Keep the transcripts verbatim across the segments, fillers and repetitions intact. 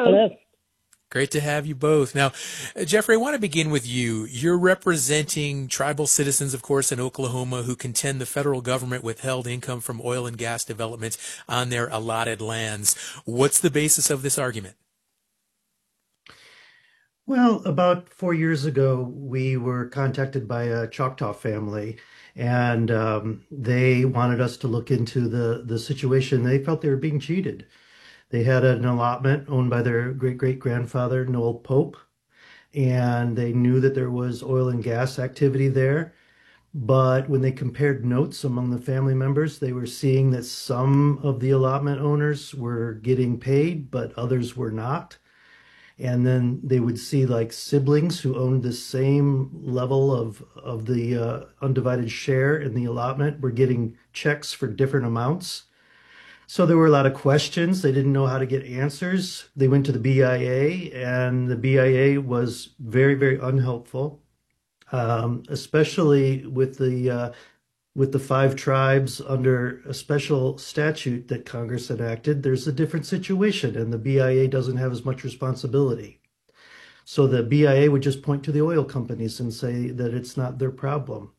Hello. Great to have you both. Now, uh, Jeffrey, I want to begin with you. You're representing tribal citizens, of course, in Oklahoma who contend the federal government withheld income from oil and gas development on their allotted lands. What's the basis of this argument? Well, about four years ago, we were contacted by a Choctaw family, and um, they wanted us to look into the, the situation. They felt they were being cheated. They had an allotment owned by their great-great-grandfather, Noel Pope, and they knew that there was oil and gas activity there. But when they compared notes among the family members, they were seeing that some of the allotment owners were getting paid, but others were not. And then they would see like siblings who owned the same level of of the uh, undivided share in the allotment were getting checks for different amounts. So there were a lot of questions. They didn't know how to get answers. They went to the B I A, and the B I A was very, very unhelpful, um, especially with the uh, with the five tribes under a special statute that Congress enacted. There's a different situation, and the B I A doesn't have as much responsibility. So the B I A would just point to the oil companies and say that it's not their problem.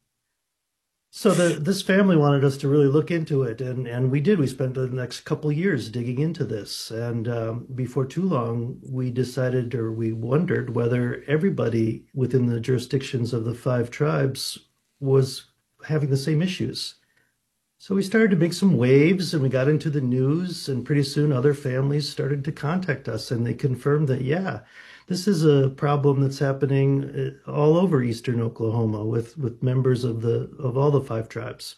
So the, this family wanted us to really look into it, and, and we did. We spent the next couple of years digging into this, and um, before too long, we decided, or we wondered, whether everybody within the jurisdictions of the five tribes was having the same issues. So we started to make some waves, and we got into the news, and pretty soon other families started to contact us, and they confirmed that, yeah, this is a problem that's happening all over eastern Oklahoma with, with members of the of all the five tribes.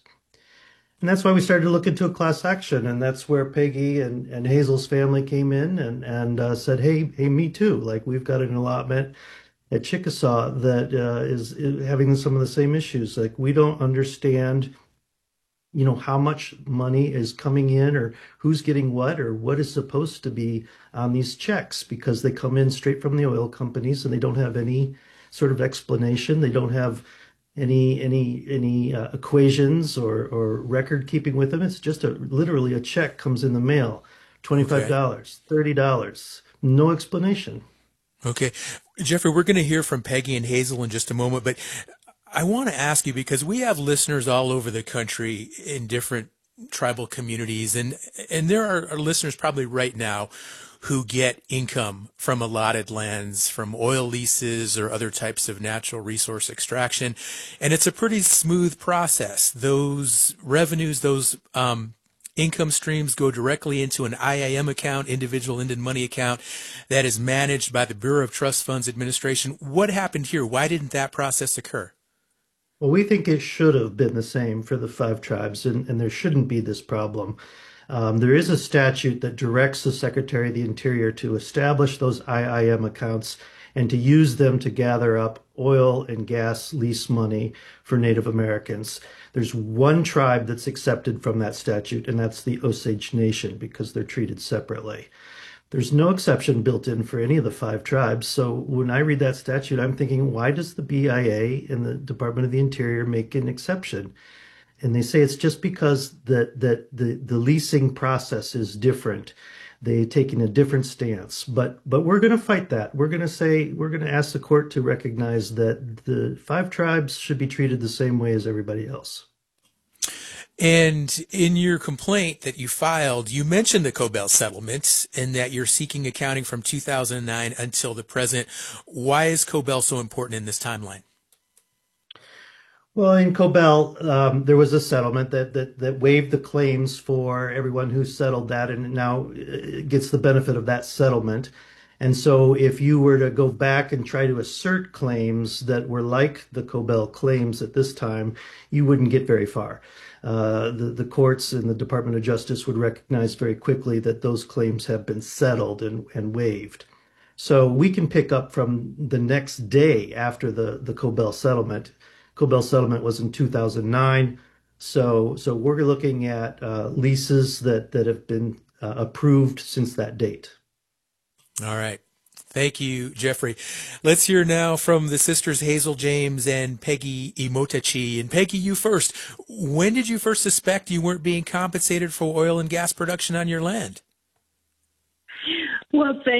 And that's why we started to look into a class action, and that's where Peggy and, and Hazel's family came in and, and uh, said, hey, hey, me too. Like, we've got an allotment at Chickasaw that uh, is, is having some of the same issues. Like, we don't understand, you know, how much money is coming in or who's getting what or what is supposed to be on these checks, because they come in straight from the oil companies and they don't have any sort of explanation. They don't have any any any uh, equations or, or record keeping with them. It's just a literally a check comes in the mail, twenty-five dollars, okay. thirty dollars, no explanation. Okay. Jeffrey, we're going to hear from Peggy and Hazel in just a moment, but I want to ask you, because we have listeners all over the country in different tribal communities, and and there are, are listeners probably right now who get income from allotted lands, from oil leases or other types of natural resource extraction, and it's a pretty smooth process. Those revenues, those um, income streams go directly into an I A M account, individual ended money account, that is managed by the Bureau of Trust Funds Administration. What happened here? Why didn't that process occur? Well, we think it should have been the same for the five tribes, and, and there shouldn't be this problem. Um, there is a statute that directs the Secretary of the Interior to establish those I I M accounts and to use them to gather up oil and gas lease money for Native Americans. There's one tribe that's excepted from that statute, and that's the Osage Nation, because they're treated separately. There's no exception built in for any of the five tribes. So when I read that statute, I'm thinking, why does the B I A and the Department of the Interior make an exception? And they say it's just because that that the, the leasing process is different. They taking a different stance. But but we're going to fight that. We're going to say, we're going to ask the court to recognize that the five tribes should be treated the same way as everybody else. And in your complaint that you filed, you mentioned the Cobell settlement and that you're seeking accounting from two thousand nine until the present. Why is Cobell so important in this timeline? Well, in Cobell, um, there was a settlement that, that that waived the claims for everyone who settled that, and now gets the benefit of that settlement. And so if you were to go back and try to assert claims that were like the Cobell claims at this time, you wouldn't get very far. Uh, the, the courts and the Department of Justice would recognize very quickly that those claims have been settled and, and waived. So we can pick up from the next day after the, the Cobell settlement. Cobell settlement was in two thousand nine. So, so we're looking at uh, leases that, that have been uh, approved since that date. All right. Thank you, Jeffrey. Let's hear now from the sisters Hazel James and Peggy Imotachi. And Peggy, you first. When did you first suspect you weren't being compensated for oil and gas production on your land? Well, thank